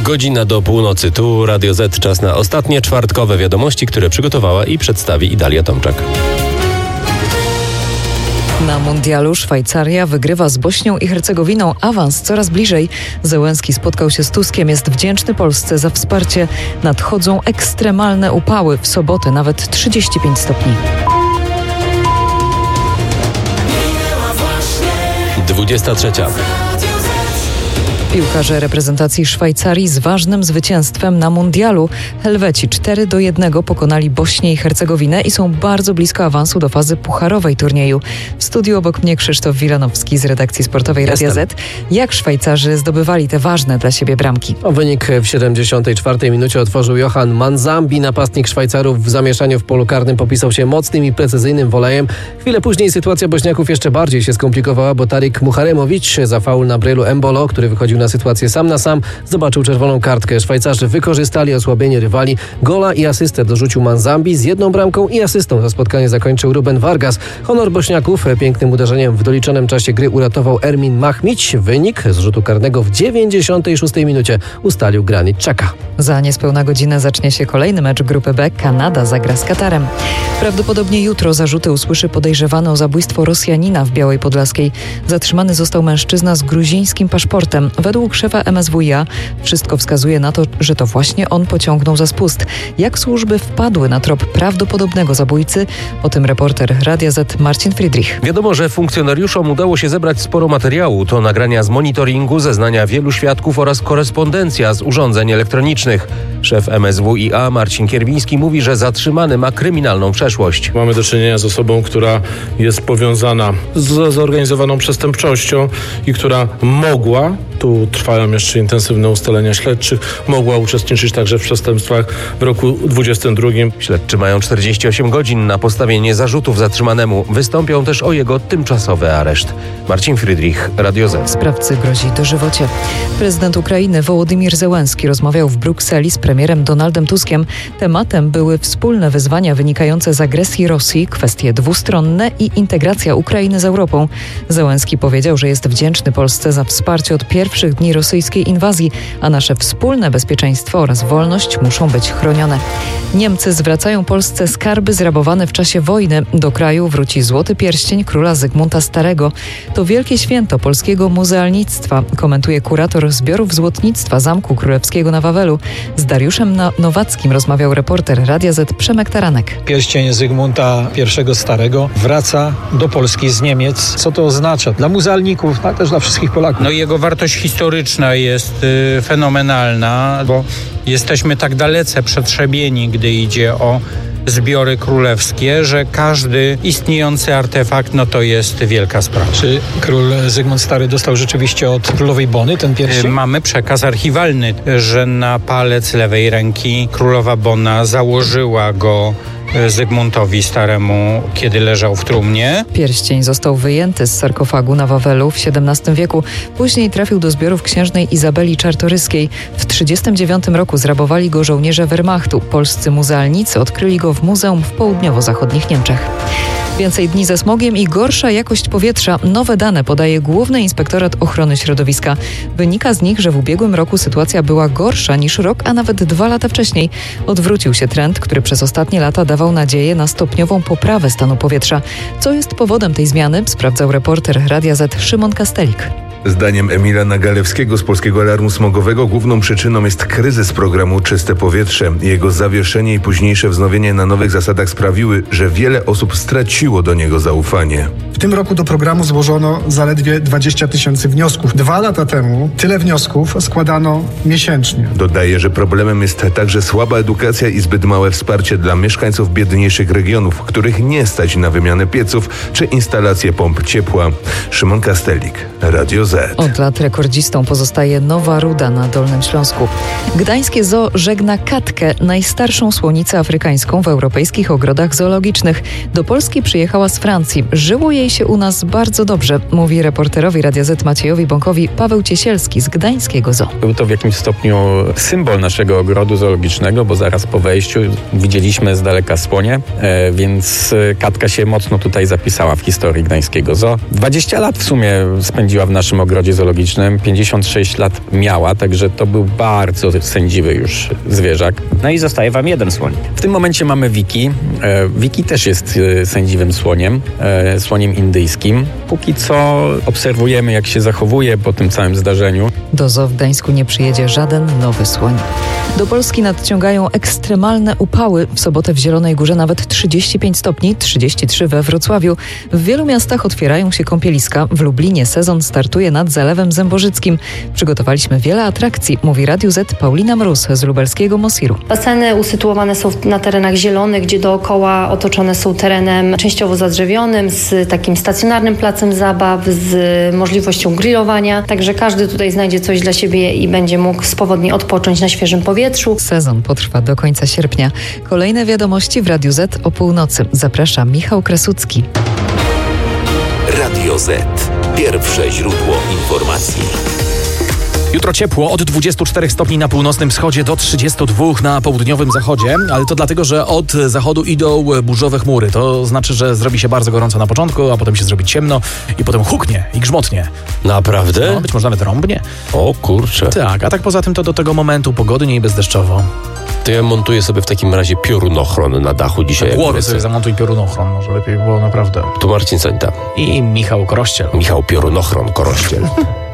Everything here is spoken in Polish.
Godzina do północy. Tu Radio Z. Czas na ostatnie czwartkowe wiadomości, które przygotowała i przedstawi Idalia Tomczak. Na mundialu Szwajcaria wygrywa z Bośnią i Hercegowiną. Awans coraz bliżej. Zełenski spotkał się z Tuskiem. Jest wdzięczny Polsce za wsparcie. Nadchodzą ekstremalne upały. W sobotę nawet 35 stopni. 23. Piłkarze reprezentacji Szwajcarii z ważnym zwycięstwem na mundialu. Helweci 4-1 pokonali Bośnię i Hercegowinę i są bardzo blisko awansu do fazy pucharowej turnieju. W studiu obok mnie Krzysztof Wilanowski z redakcji sportowej Radia Z. Jak Szwajcarzy zdobywali te ważne dla siebie bramki? Wynik w 74. minucie otworzył Johan Manzambi. Napastnik Szwajcarów w zamieszaniu w polu karnym popisał się mocnym i precyzyjnym wolejem. Chwilę później sytuacja Bośniaków jeszcze bardziej się skomplikowała, bo Tarik Muharemowicz za faul na Brelu Embolo, który wychodził na sytuację sam na sam, zobaczył czerwoną kartkę. Szwajcarzy wykorzystali osłabienie rywali. Gola i asystę dorzucił Manzambi z jedną bramką i asystą. Za spotkanie zakończył Ruben Vargas. Honor Bośniaków pięknym uderzeniem w doliczonym czasie gry uratował Ermin Mahmić. Wynik z rzutu karnego w 96 minucie ustalił Granit Xhaka. Za niespełna godzinę zacznie się kolejny mecz grupy B. Kanada zagra z Katarem. Prawdopodobnie jutro zarzuty usłyszy podejrzewany o zabójstwo Rosjanina w Białej Podlaskiej. Zatrzymany został mężczyzna z gruzińskim paszportem. Według szefa MSWiA wszystko wskazuje na to, że to właśnie on pociągnął za spust. Jak służby wpadły na trop prawdopodobnego zabójcy? O tym reporter Radia Z Marcin Friedrich. Wiadomo, że funkcjonariuszom udało się zebrać sporo materiału. To nagrania z monitoringu, zeznania wielu świadków oraz korespondencja z urządzeń elektronicznych. Szef MSWiA Marcin Kierwiński mówi, że zatrzymany ma kryminalną przeszłość. Mamy do czynienia z osobą, która jest powiązana z zorganizowaną przestępczością i która mogła, tu trwają jeszcze intensywne ustalenia śledczych, mogła uczestniczyć także w przestępstwach w roku 2022. Śledczy mają 48 godzin na postawienie zarzutów zatrzymanemu. Wystąpią też o jego tymczasowy areszt. Marcin Friedrich, Radio Z. Sprawcy grozi dożywocie. Prezydent Ukrainy Wołodymir Zełenski rozmawiał w Brukseli z premierem Donaldem Tuskiem. Tematem były wspólne wyzwania wynikające z agresji Rosji, kwestie dwustronne i integracja Ukrainy z Europą. Zełenski powiedział, że jest wdzięczny Polsce za wsparcie od pierwszych dni rosyjskiej inwazji, a nasze wspólne bezpieczeństwo oraz wolność muszą być chronione. Niemcy zwracają Polsce skarby zrabowane w czasie wojny. Do kraju wróci złoty pierścień króla Zygmunta Starego. To wielkie święto polskiego muzealnictwa, komentuje kurator zbiorów złotnictwa Zamku Królewskiego na Wawelu. Z Dariuszem Nowackim rozmawiał reporter Radia Z Przemek Taranek. Pierścień Zygmunta I Starego wraca do Polski z Niemiec. Co to oznacza dla muzealników, ale też dla wszystkich Polaków? No jego wartość historyczna jest fenomenalna, bo jesteśmy tak dalece przetrzebieni, gdy idzie o zbiory królewskie, że każdy istniejący artefakt, no to jest wielka sprawa. Czy król Zygmunt Stary dostał rzeczywiście od królowej Bony ten pierścień? Mamy przekaz archiwalny, że na palec lewej ręki królowa Bona założyła go Zygmuntowi Staremu, kiedy leżał w trumnie. Pierścień został wyjęty z sarkofagu na Wawelu w XVII wieku. Później trafił do zbiorów księżnej Izabeli Czartoryskiej. W 1939 roku zrabowali go żołnierze Wehrmachtu. Polscy muzealnicy odkryli go w muzeum w południowo-zachodnich Niemczech. Więcej dni ze smogiem i gorsza jakość powietrza. Nowe dane podaje Główny Inspektorat Ochrony Środowiska. Wynika z nich, że w ubiegłym roku sytuacja była gorsza niż rok, a nawet 2 lata wcześniej. Odwrócił się trend, który przez ostatnie lata dawał nadzieję na stopniową poprawę stanu powietrza. Co jest powodem tej zmiany? Sprawdzał reporter Radia Z Szymon Kastelik. Zdaniem Emila Nagalewskiego z Polskiego Alarmu Smogowego główną przyczyną jest kryzys programu Czyste Powietrze. Jego zawieszenie i późniejsze wznowienie na nowych zasadach sprawiły, że wiele osób straciło do niego zaufanie. W tym roku do programu złożono zaledwie 20 000 wniosków. 2 lata temu tyle wniosków składano miesięcznie. Dodaje, że problemem jest także słaba edukacja i zbyt małe wsparcie dla mieszkańców biedniejszych regionów, których nie stać na wymianę pieców czy instalację pomp ciepła. Szymon Kastelik, Radio Z. Od lat rekordzistą pozostaje Nowa Ruda na Dolnym Śląsku. Gdańskie Zoo żegna Katkę, najstarszą słonicę afrykańską w europejskich ogrodach zoologicznych. Do Polski przyjechała z Francji. Żyło jej dzieje się u nas bardzo dobrze, mówi reporterowi Radia Z Maciejowi Bąkowi Paweł Ciesielski z gdańskiego zoo. Był to w jakimś stopniu symbol naszego ogrodu zoologicznego, bo zaraz po wejściu widzieliśmy z daleka słonie, więc Katka się mocno tutaj zapisała w historii gdańskiego zoo. 20 lat w sumie spędziła w naszym ogrodzie zoologicznym, 56 lat miała, także to był bardzo sędziwy już zwierzak. No i zostaje wam jeden słoń. W tym momencie mamy Wiki. Wiki też jest sędziwym słoniem, słoniem indyjskim. Póki co obserwujemy, jak się zachowuje po tym całym zdarzeniu. Do zoo w Gdańsku nie przyjedzie żaden nowy słoń. Do Polski nadciągają ekstremalne upały. W sobotę w Zielonej Górze nawet 35 stopni, 33 we Wrocławiu. W wielu miastach otwierają się kąpieliska. W Lublinie sezon startuje nad Zalewem Zębożyckim. Przygotowaliśmy wiele atrakcji, mówi Radiu Z Paulina Mróz z lubelskiego Mosiru. Baseny usytuowane są na terenach zielonych, gdzie dookoła otoczone są terenem częściowo zadrzewionym, z takim stacjonarnym placem zabaw, z możliwością grillowania. Także każdy tutaj znajdzie coś dla siebie i będzie mógł swobodnie odpocząć na świeżym powietrzu. Sezon potrwa do końca sierpnia. Kolejne wiadomości w Radiu Z o północy. Zaprasza Michał Krasucki. Radio Z. Pierwsze źródło informacji. Jutro ciepło, od 24 stopni na północnym wschodzie do 32 na południowym zachodzie, ale to dlatego, że od zachodu idą burzowe chmury. To znaczy, że zrobi się bardzo gorąco na początku, a potem się zrobi ciemno i potem huknie i grzmotnie. Naprawdę? No, być może nawet rąbnie. O kurczę. Tak, a tak poza tym to do tego momentu pogodnie i bezdeszczowo. To ja montuję sobie w takim razie piorunochron na dachu dzisiaj. Głowy sobie zamontuj piorunochron, może lepiej było naprawdę. Tu Marcin Senta. I Michał Korościel. Michał Piorunochron Korościel.